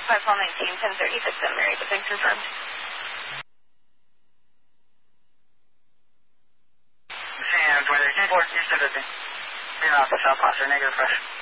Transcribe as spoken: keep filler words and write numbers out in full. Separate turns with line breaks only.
five twelve nineteen, ten thirty-six, and Mary, but things confirmed.
And weather, four, Houston fifty. Being off the South Foster, negative pressure.